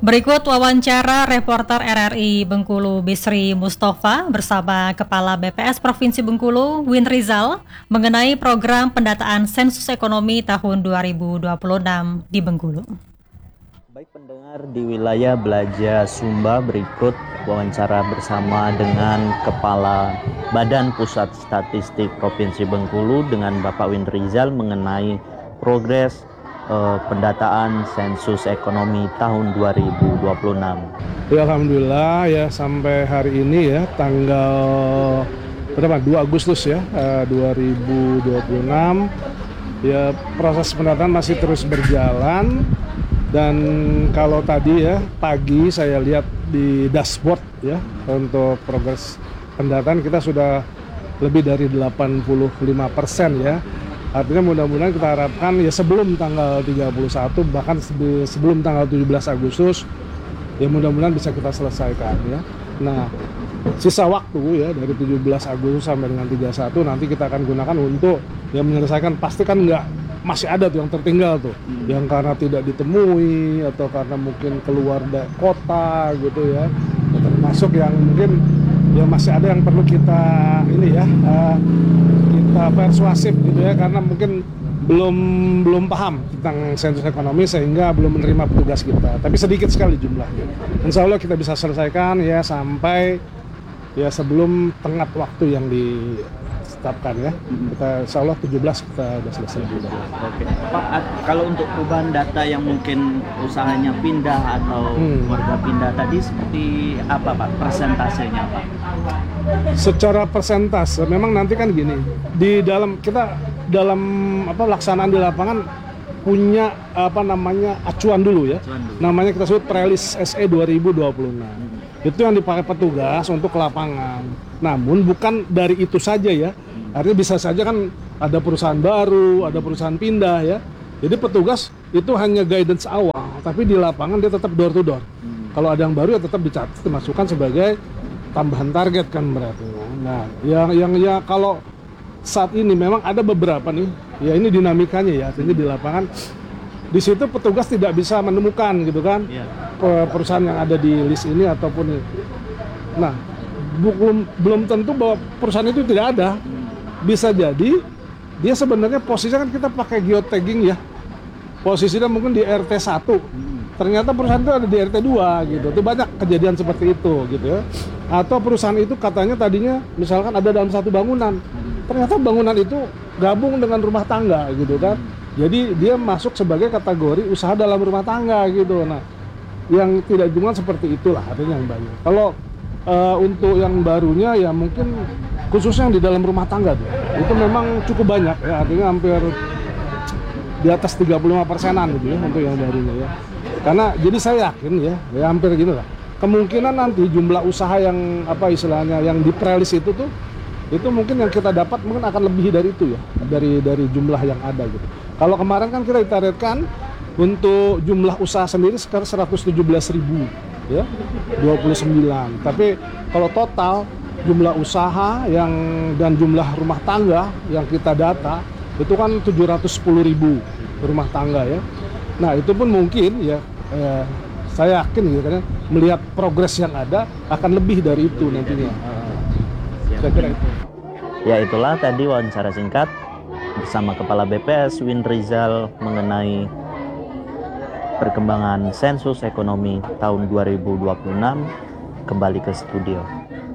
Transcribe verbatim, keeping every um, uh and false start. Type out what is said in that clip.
Berikut wawancara reporter R R I Bengkulu Bisri Mustafa bersama Kepala B P S Provinsi Bengkulu, Win Rizal, mengenai program pendataan sensus ekonomi tahun dua ribu dua puluh enam di Bengkulu. Baik pendengar di wilayah Belaja Sumba, berikut wawancara bersama dengan Kepala Badan Pusat Statistik Provinsi Bengkulu dengan Bapak Win Rizal mengenai progres eh, pendataan sensus ekonomi tahun dua ribu dua puluh enam. Ya, alhamdulillah ya sampai hari ini ya tanggal berapa? dua Agustus ya eh, dua ribu dua puluh enam ya proses pendataan masih terus berjalan. Dan kalau tadi ya pagi saya lihat di dashboard ya untuk progres pendataan kita sudah lebih dari delapan puluh lima persen ya. Artinya mudah-mudahan kita harapkan ya sebelum tanggal tiga puluh satu bahkan sebelum tanggal tujuh belas Agustus ya mudah-mudahan bisa kita selesaikan ya. Nah, sisa waktu ya dari tujuh belas Agustus sampai dengan tiga puluh satu nanti kita akan gunakan untuk ya menyelesaikan, pasti kan nggak masih ada tuh yang tertinggal tuh hmm. yang karena tidak ditemui atau karena mungkin keluar dari kota gitu ya, ya termasuk yang mungkin ya masih ada yang perlu kita ini ya uh, kita persuasif gitu ya karena mungkin belum belum paham tentang sensus ekonomi sehingga belum menerima petugas kita, tapi sedikit sekali jumlahnya. Insya Allah kita bisa selesaikan ya sampai ya sebelum tenggat waktu yang di tetapkan ya. Kita insya Allah tujuh belas kita sudah selesai. Oke. Pak, kalau untuk perubahan data yang mungkin usahanya pindah atau hmm. warga pindah tadi seperti apa Pak persentasenya Pak? Secara persentase memang nanti kan gini, di dalam kita dalam apa pelaksanaan di lapangan punya apa namanya acuan dulu ya. Acuan dulu. Namanya kita sebut Prelis S E dua ribu dua puluh enam. Hmm. Itu yang dipakai petugas untuk ke lapangan. Namun bukan dari itu saja ya. Artinya bisa saja kan ada perusahaan baru, ada perusahaan pindah ya. Jadi petugas itu hanya guidance awal, tapi di lapangan dia tetap door to door. Hmm. Kalau ada yang baru ya tetap dicatat, dimasukkan sebagai tambahan target kan berarti. Nah, yang yang ya kalau saat ini memang ada beberapa nih, ya ini dinamikanya ya, artinya di lapangan di situ petugas tidak bisa menemukan gitu kan yeah. perusahaan yang ada di list ini ataupun ini. Nah, belum belum tentu bahwa perusahaan itu tidak ada. Bisa jadi dia sebenarnya posisinya kan kita pakai geotagging ya. Posisinya mungkin di R T satu. Ternyata perusahaan itu ada di R T dua gitu. Itu banyak kejadian seperti itu gitu ya. Atau perusahaan itu katanya tadinya misalkan ada dalam satu bangunan. Ternyata bangunan itu gabung dengan rumah tangga gitu kan. Jadi dia masuk sebagai kategori usaha dalam rumah tangga gitu. Nah, yang tidak cuma seperti itulah artinya yang banyak. Kalau uh, untuk yang barunya ya mungkin khususnya yang di dalam rumah tangga tuh, itu memang cukup banyak ya, artinya hampir di atas tiga puluh lima persenan gitu ya untuk yang barunya ya. Karena jadi saya yakin ya, ya hampir gini lah. Kemungkinan nanti jumlah usaha yang apa istilahnya yang di prelis itu tuh itu mungkin yang kita dapat mungkin akan lebih dari itu ya, dari dari jumlah yang ada gitu. Kalau kemarin kan kita ditargetkan untuk jumlah usaha sendiri sekitar seratus tujuh belas ribu ya, dua puluh sembilan. Tapi kalau total jumlah usaha yang dan jumlah rumah tangga yang kita data itu kan tujuh ratus sepuluh ribu rumah tangga ya. Nah, itu pun mungkin ya eh, saya yakin gitu kan melihat progres yang ada akan lebih dari itu nantinya. Saya kira itu. Ya, itulah tadi wawancara singkat bersama Kepala B P S Win Rizal mengenai perkembangan sensus ekonomi tahun dua ribu dua puluh enam. Kembali ke studio.